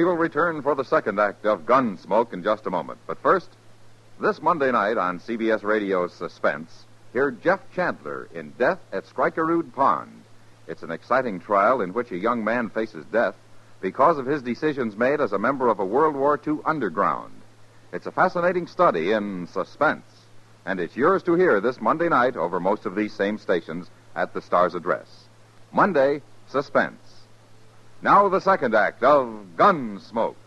We will return for the second act of Gunsmoke in just a moment. But first, this Monday night on CBS Radio's Suspense, hear Jeff Chandler in Death at Skrikerud Pond. It's an exciting trial in which a young man faces death because of his decisions made as a member of a World War II underground. It's a fascinating study in suspense, and it's yours to hear this Monday night over most of these same stations at the Star's address. Monday, Suspense. Now the second act of Gunsmoke.